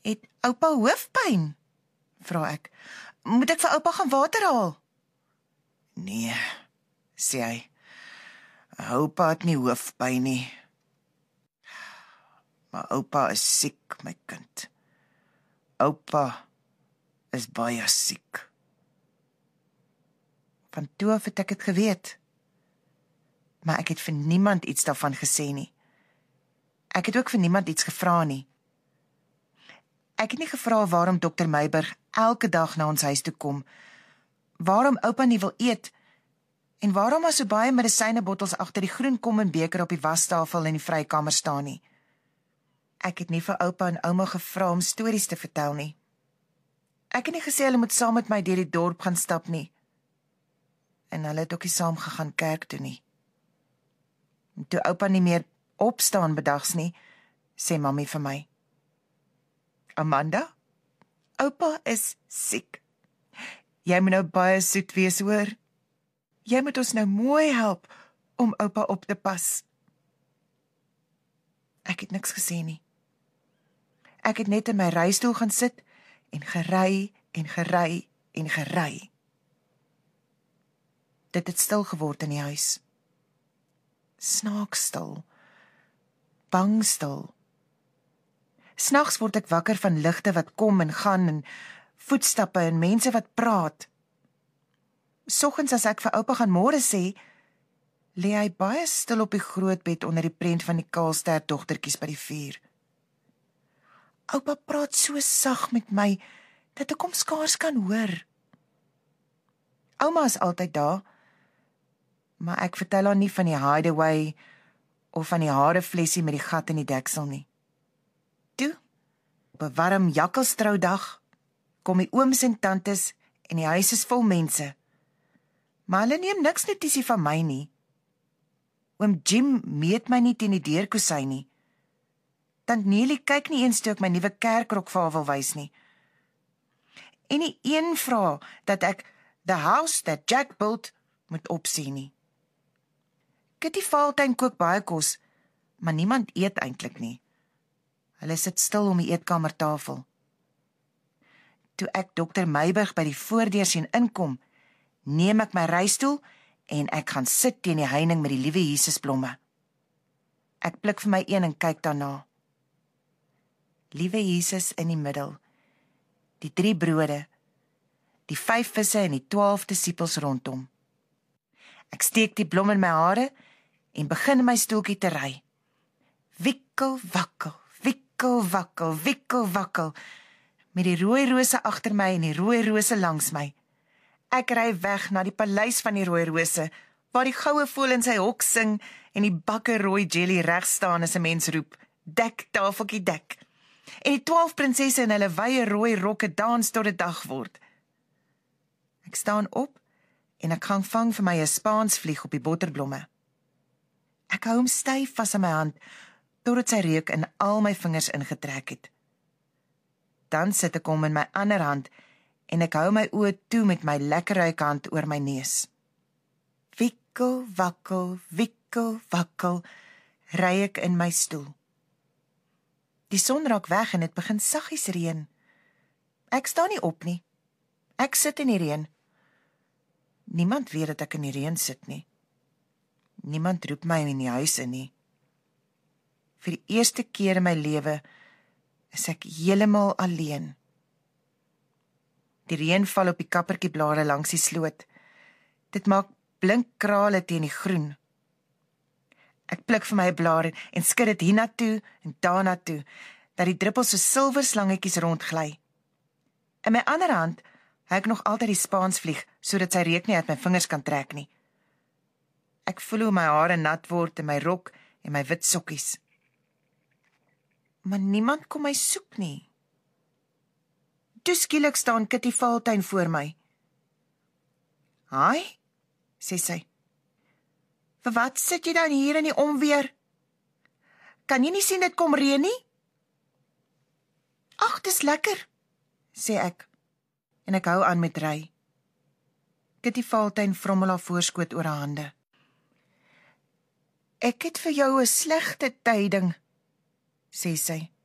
Het oupa hoofpyn? Vra ek. Moet ek vir oupa gaan water haal? Nee, sê hy. Oupa het nie hoofpyn nie. Maar oupa is siek, my kind. Oupa is baie siek. Van toe af het ek het geweet. Maar ek het vir niemand iets daarvan gesê nie. Ek het ook vir niemand iets gevra nie. Ek het nie gevra waarom Dr. Meiburg elke dag na ons huis toe kom, waarom oupa nie wil eet, en waarom daar so baie medisynebottels agter die groen kom en beker op die wastafel in die vrykamer staan nie. Ek het nie vir oupa en ouma gevra om stories te vertel nie. Ek het nie gesê hulle moet saam met my deur die dorp gaan stap nie. En hulle het ook nie saam gegaan kerk toe nie. En toe oupa nie meer opstaan bedags nie, sê mami vir my. Amanda, oupa is siek. Jy moet nou baie soet wees, hoor. Jy moet ons nou mooi help om oupa op te pas. Ek het niks gesê nie. Ek het net in my reistoel gaan sit en gery en gery en gery. Dit het stil geword in die huis. Snaakstil. Bangstil. Snags word ek wakker van ligte wat kom en gaan en voetstappe en mense wat praat. Soggens as ek vir oupa gaan môre sê, lê hy baie stil op die groot bed onder die prent van die kaalster dogtertjies by die vuur. Oupa praat so sag met my, dat ek hom skaars kan hoor. Ouma is altyd daar, maar ek vertel haar nie van die hideaway of van die hareflessie met die gat in die deksel nie. Toe, op 'n warm jakkalstroudag, kom die ooms en tantes en die huis is vol mense. Maar hulle neem niks notisie van my nie. Oom Jim meet my nie teen die deurkusyn nie. Tant Neelie kyk nie eens toe ek my nuwe kerkrok vir haar wil wys nie. En nie een vra dat ek the house that Jack built moet opsien nie. Kitty Valtuin kook baie kos, maar niemand eet eintlik nie. Hulle sit stil om die eetkamertafel. Toe ek Dr. Meiburg by die voordeur sien inkom, neem ek my reistoel en ek gaan sit teen die heining met die liewe Jesusblomme. Ek pluk vir my een en kyk daarna. Liewe Jesus in die middel, die 3 brode, die 5 visse en die 12 disippels rondom. Ek steek die blom in my hare en begin in my stoeltjie te ry. Wikkel, wakkel, wikkel, wakkel, wikkel, wakkel, met die rooi rose agter my en die rooi rose langs my. Ek ry weg na die paleis van die rooi rose, waar die goue voël in sy hok sing en die bakke rooi jelly reg staan as 'n mens roep, dek, tafeltjie dek. En die 12 prinsesse in hulle wye rooi rokke dans tot dit dag word. Ek staan op en ek gaan vang vir my 'n spaansvlieg op die botterblomme. Ek hou hom styf vas in my hand, totdat sy reuk in al my vingers ingetrek het. Dan sit ek hom in my ander hand en ek hou my oë toe met my lekker ruikhand oor my neus. Wikkel, wakkel, wakkel, ry ek in my stoel. Die son raak weg en dit begin saggies reën. Ek staan nie op nie. Ek sit in die reën. Niemand weet dat ek in die reën sit nie. Niemand roep my in die huis in nie. Vir die eerste keer in my lewe is ek heeltemal alleen. Die reën val op die kappertjieblare langs die sloot. Dit maak blink krale teen die groen. Ek pluk vir my 'n blaar en skud dit hiernatoe en daarnatoe, dat die druppels so silverslangetjies rondgly. In my ander hand hou ek nog altyd die spaansvlieg, sodat sy reuk nie uit my vingers kan trek nie. Ek voel hoe my hare nat word in my rok en my wit sokkies. Maar niemand kom my soek nie. Toe skielik staan Kitty Valtuin voor my. "Hi," sê sy. "Vir wat sit jy dan hier in die onweer? Kan jy nie sien dit kom reën nie?" "Ag, dis lekker," sê ek, en ek hou aan met ry. Kitty Valtuin vrommel haar voorskoot oor haar hande. "Ek het vir jou 'n slegte tyding," sê sy.